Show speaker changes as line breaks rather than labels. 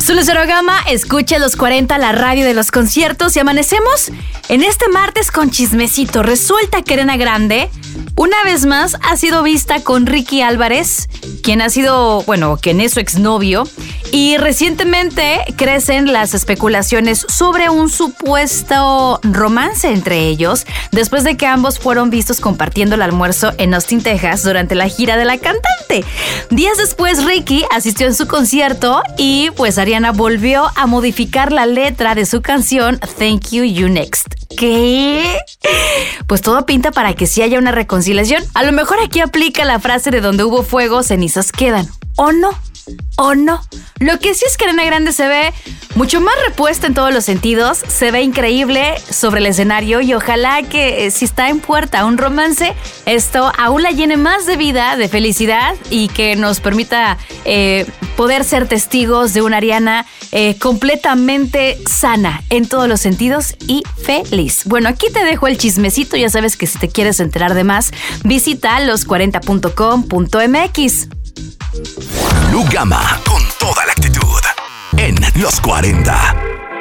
Soy Lucero Gama, escucha los 40, la radio de los conciertos, y amanecemos en este martes con chismecito. Resulta que Ariana Grande, una vez más, ha sido vista con Ricky Álvarez, quien es su exnovio, y recientemente crecen las especulaciones sobre un supuesto romance entre ellos, después de que ambos fueron vistos compartiendo el almuerzo en Austin, Texas, durante la gira de la cantante. Días después, Ricky asistió en su concierto y pues Ariana volvió a modificar la letra de su canción Thank You, You Next. ¿Qué? Pues todo pinta para que sí haya una reconciliación. A lo mejor aquí aplica la frase de donde hubo fuego, cenizas quedan. ¿O no? ¿O no? Lo que sí es que Ariana Grande se ve mucho más repuesta en todos los sentidos, se ve increíble sobre el escenario y ojalá que si está en puerta un romance, esto aún la llene más de vida, de felicidad y que nos permita poder ser testigos de una Ariana completamente sana en todos los sentidos y feliz. Bueno, aquí te dejo el chismecito, ya sabes que si te quieres enterar de más, visita los40.com.mx.
Lu Gama, con toda la actitud, en Los 40.